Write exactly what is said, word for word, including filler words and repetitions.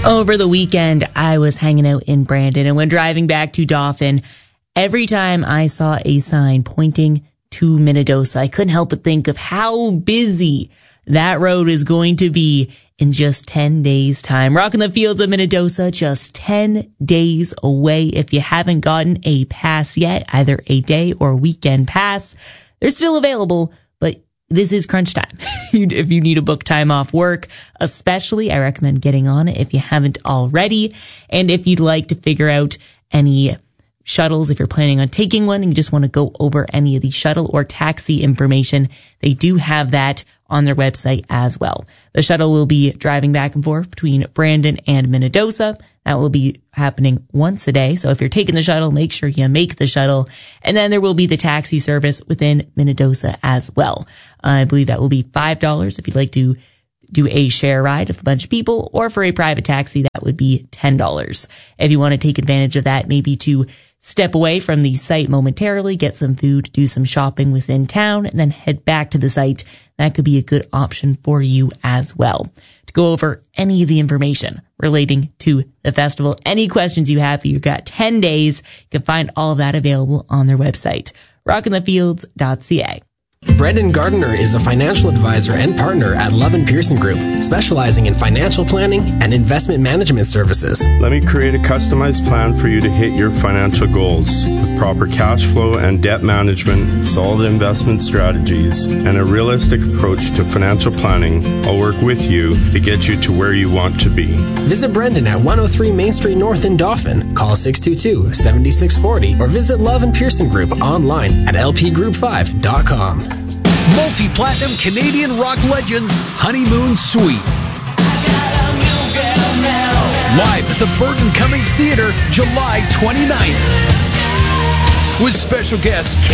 Over the weekend, I was hanging out in Brandon, and when driving back to Dauphin, every time I saw a sign pointing to Minnedosa, I couldn't help but think of how busy that road is going to be in just ten days' time. Rocking the Fields of Minnedosa, just ten days away. If you haven't gotten a pass yet, either a day or weekend pass, they're still available, but this is crunch time. If you need a book time off work, especially, I recommend getting on it if you haven't already. And if you'd like to figure out any shuttles, if you're planning on taking one and you just want to go over any of the shuttle or taxi information, they do have that on their website as well. The shuttle will be driving back and forth between Brandon and Minnedosa. That will be happening once a day. So if you're taking the shuttle, make sure you make the shuttle. And then there will be the taxi service within Minnedosa as well. I believe that will be five dollars if you'd like to do a share ride with a bunch of people, or for a private taxi, that would be ten dollars. If you want to take advantage of that, maybe to step away from the site momentarily, get some food, do some shopping within town, and then head back to the site, that could be a good option for you as well. To go over any of the information relating to the festival, any questions you have, you've got ten days. You can find all of that available on their website, rockin the fields dot c a. Brendan Gardner is a financial advisor and partner at Love and Pearson Group, specializing in financial planning and investment management services. Let me create a customized plan for you to hit your financial goals with proper cash flow and debt management, solid investment strategies, and a realistic approach to financial planning. I'll work with you to get you to where you want to be. Visit Brendan at one oh three Main Street North in Dauphin. Call six two two, seven six four zero or visit Love and Pearson Group online at l p group five dot com. Multi-platinum Canadian rock legends Honeymoon Suite. Live at the Burton Cummings Theatre, July twenty-ninth. With special guests